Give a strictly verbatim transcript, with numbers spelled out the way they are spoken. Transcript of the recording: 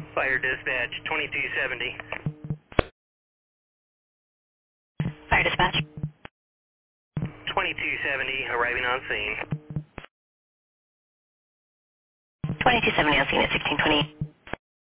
Fire dispatch, twenty-two seventy. Fire dispatch. twenty-two seventy, arriving on scene. twenty-two seventy on scene at sixteen twenty.